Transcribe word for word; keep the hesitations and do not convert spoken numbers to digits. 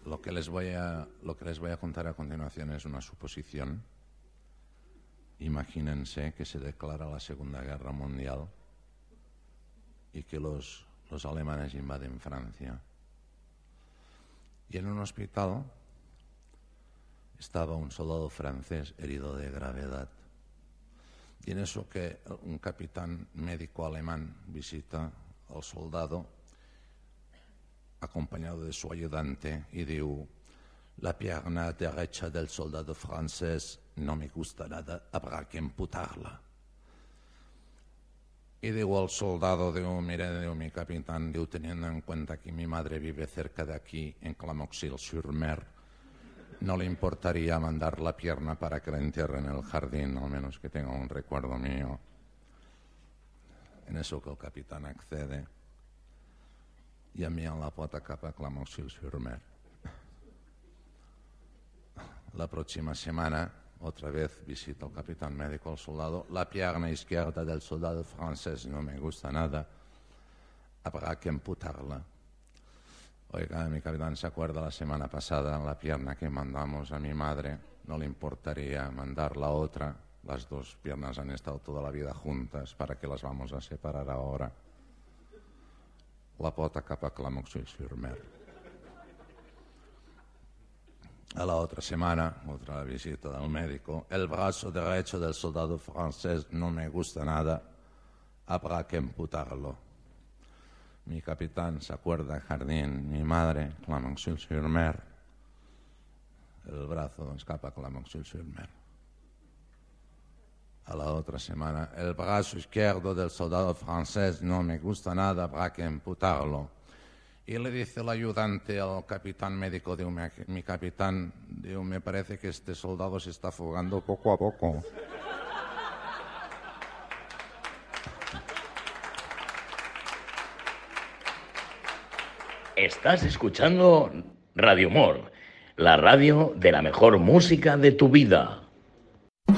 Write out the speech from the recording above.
lo que les voy a, lo que les voy a contar a continuación es una suposición. Imagínense que se declara la Segunda Guerra Mundial y que los, los alemanes invaden Francia. Y en un hospital estaba un soldado francés herido de gravedad. Y en eso que un capitán médico alemán visita al soldado acompañado de su ayudante y diu: la pierna derecha del soldado francés no me gusta nada, habrá que amputarla. Y digo al soldado, digo, mire, digo, mi capitán, digo, teniendo en cuenta que mi madre vive cerca de aquí, en Clamauxil-sur-Mer, no le importaría mandar la pierna para que la entierre en el jardín, al menos que tenga un recuerdo mío. En eso que el capitán accede y envían la pota cap a Clamauxil-sur-Mer. La próxima semana, otra vez visita el capitán médico al soldado. La pierna izquierda del soldado francés no me gusta nada, habrá que amputarla. Oiga, mi capitán, ¿se acuerda la semana pasada la pierna que mandamos a mi madre? No le importaría mandar la otra. Las dos piernas han estado toda la vida juntas. ¿Para qué las vamos a separar ahora? La pota cap a Clamauxil-sur-Mer. A la otra semana, otra visita del médico. El brazo derecho del soldado francés no me gusta nada, habrá que amputarlo. Mi capitán se acuerda, jardín, mi madre, Clamauxil-sur-Mer. El brazo escapa a Clamauxil-sur-Mer. A la otra semana, el brazo izquierdo del soldado francés no me gusta nada, habrá que amputarlo. Y le dice el ayudante al capitán médico, digo, mi, mi capitán, digo, me parece que este soldado se está afogando poco a poco. Estás escuchando Radio Humor, la radio de la mejor música de tu vida.